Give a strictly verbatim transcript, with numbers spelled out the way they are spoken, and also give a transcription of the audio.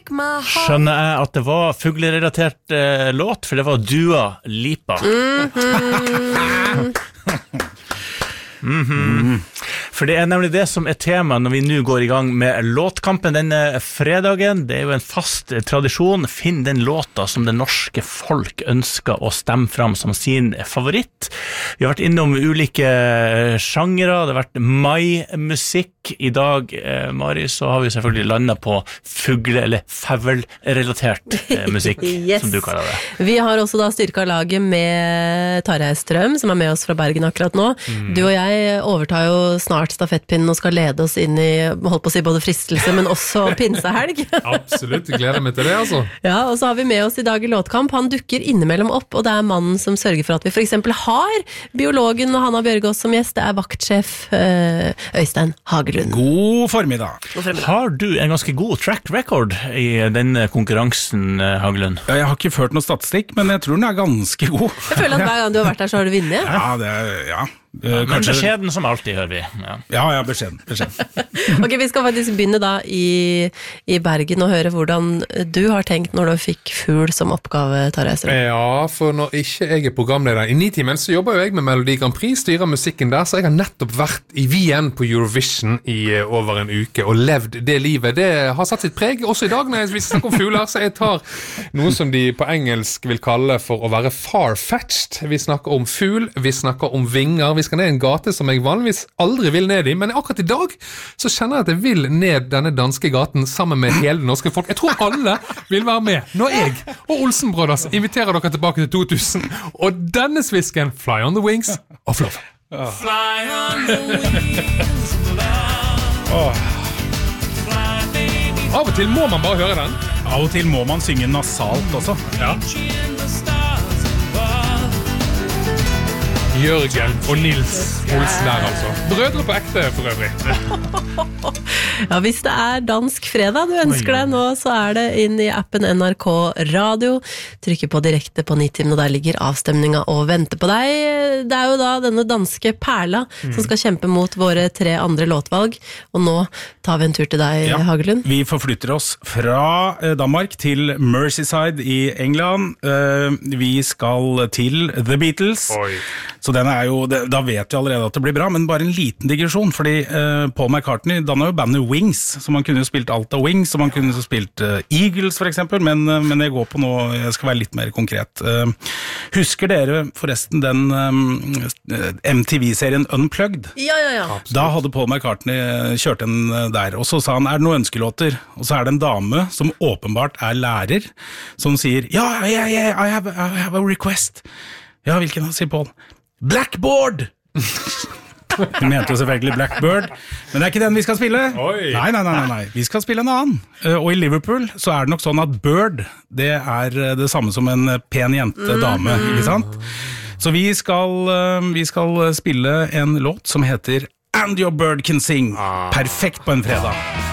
skjønner jeg at det var fuglerelatert eh, låt, for det var Dua Lipa. Mm-hmm. mm-hmm. For det er nemlig det som er tema når vi nå går i gang med låtkampen denne fredagen. Det er jo en fast tradisjon. Finn den låta som det norske folk ønsker å stemme fram som sin favoritt. Vi har vært innom ulike sjangere, det har vært mai-musikk. I dag, eh, Mari, så har vi selvfølgelig landet på fugle- eller fevl-relatert eh, musikk, yes. Som du kaller det. Vi har også da styrket laget med Tarjei Strøm, som er med oss fra Bergen akkurat nå. Mm. Du og jeg overtar jo snart stafettpinnen og skal lede oss inn i, holdt på å si, både fristelse, men også pinsehelg. Absolutt, jeg gleder meg til det, altså. Ja, og så har vi med oss i dag i låtkamp. Han dukker innimellom opp, og det er mannen som sørger for at vi for eksempel har biologen Hanna Bjørgaas som gjest. Det er vaktsjef Øystein Hagelund. God formiddag. God formiddag. Har du en ganske god track record i denne konkurransen, Hagelund? Ja, jeg har ikke ført noe statistikk, men jeg tror den er ganske god. Jeg føler at hver gang du har vært der, så har du vunnet. Ja, det er, ja. Ja, men kanskje... beskjeden som alltid, hører vi. Ja, ja, ja beskjeden. beskjeden. Ok, vi skal faktisk begynne da i, i Bergen og høre hvordan du har tenkt når du fikk fugl som oppgave, Tarjei Strøm. Ja, for når ikke jeg er programleder i Nitimen, så jobber jo jeg med Melodi Grand Prix, styrer musikken der, så jeg har nettopp vært i Wien på Eurovision i over en uke og levd det livet. Det har satt sitt preg også i dag når vi snakker om fugler, så jeg tar noe som de på engelsk vil kalle for å være far-fetched. Vi snakker om fugl, vi snakker om vinger, vi skal ned en gate som jeg vanligvis aldri vil ned i, men akkurat i dag så kjenner jeg at jeg vil ned denne danske gaten sammen med hele det norske folk. Jeg tror alle vil være med når jeg og Olsen Brothers inviterer dere tilbake til to tusen, og denne svisken Fly on the Wings of Love. Oh. Fly on the wings of love. Oh. Av og til må man bare høre den. Av og til må man synge nasalt også. Ja. Jørgen og Nils Olsen der altså. Brødre på ekte for øvrig. Ja, hvis det er dansk fredag du ønsker deg nå, så er det inn i appen N R K Radio. Trykker på direkte på Nitimen, og der ligger avstemninga og venter på deg. Det er jo da denne danske perla mm. som skal kjempe mot våre tre andre låtvalg. Og nå tar vi en tur til deg, ja, Hagelund. Vi forflytter oss fra Danmark til Merseyside i England. Vi skal til The Beatles. Oi. Så den er jo, da vet vi allerede at det blir bra, men bare en liten digresjon, fordi uh, Paul McCartney dannet jo bandet Wings, så man kunne jo spilt alt av Wings, og man kunne jo spilt uh, Eagles for eksempel, men, uh, men jeg går på nå, jeg skal være litt mer konkret. Uh, husker dere forresten den um, M T V-serien Unplugged? Ja, ja, ja. Absolutt. Da hadde Paul McCartney kjørt en der, og så sa han, er det noen ønskelåter? Og så er det en dame som åpenbart er lærer, som sier, ja, ja, ja, I have, I have a request. Ja, hvilken, sier Paul? Blackboard! Hun mente jo selvfølgelig Blackbird, men det er ikke den vi skal spille. Oi. Nei, nei, nei, nei, vi skal spille en annen. Og i Liverpool så er det nok sånn at Bird, det er det samme som en pen jente, dame, ikke sant? Så vi skal, vi skal spille en låt som heter And Your Bird Can Sing. Perfekt på en fredag.